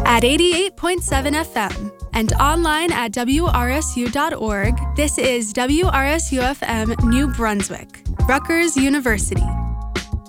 At 88.7 FM and online at WRSU.org, this is WRSU-FM New Brunswick, Rutgers University.